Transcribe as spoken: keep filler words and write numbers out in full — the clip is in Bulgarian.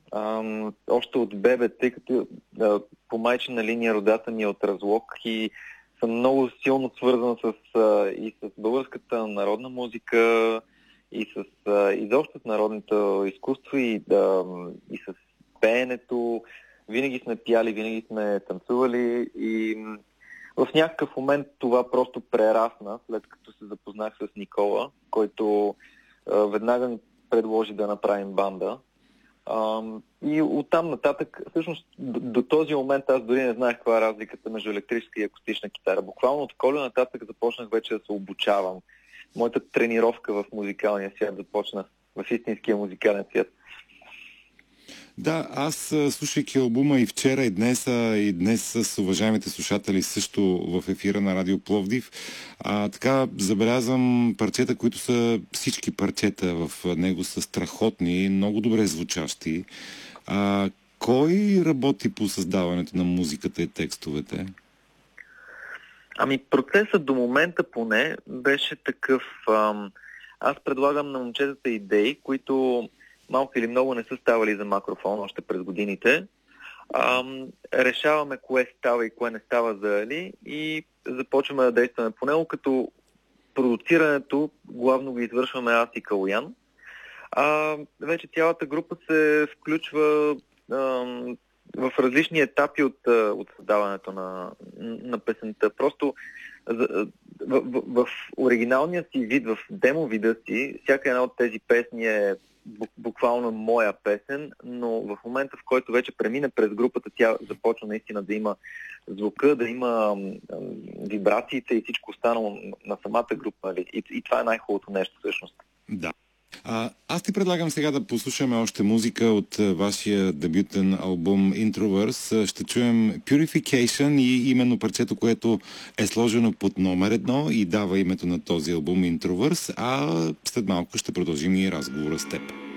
Ам, още от бебе, тъй като а, по майчина линия родата ми е от Разлог и съм много силно свързан с, а, и с българската народна музика, и с а, изобщо с народното изкуство, и, да, и с пеенето. Винаги сме пяли, винаги сме танцували и в някакъв момент това просто прерасна, след като се запознах с Никола, който а, веднага ми предложи да направим банда. А, и оттам нататък, всъщност до, до този момент аз дори не знаех каква е разликата между електрическа и акустична китара. Буквално от Колю нататък започнах вече да се обучавам. Моята тренировка в музикалния свят започна, в истинския музикален свят. Да, аз слушайки албума и вчера, и днес, а и днес с уважаемите слушатели също в ефира на Радио Пловдив, а, така забелязвам парчета, които са всички парчета в него са страхотни, много добре звучащи. А, кой работи по създаването на музиката и текстовете? Ами процесът до момента поне беше такъв. Ам, аз предлагам на момчетата идеи, които малко или много не са ставали за макрофон още през годините. Ам, решаваме кое става и кое не става за Али и започваме да действаме по него, като продуцирането главно го извършваме аз и Калоян. А вече цялата група се включва ам, в различни етапи от, от създаването на, на песента. Просто в, в, в, в оригиналния си вид, в демо вида си, всяка една от тези песни е буквално моя песен, но в момента, в който вече премина през групата, тя започва наистина да има звука, да има вибрациите и всичко останало на самата група. И, и това е най-хубавото нещо всъщност. Да. А, аз ти предлагам сега да послушаме още музика от вашия дебютен албум Introverse. Ще чуем Purification и именно парчето, което е сложено под номер едно и дава името на този албум Introverse, а след малко ще продължим и разговора с теб.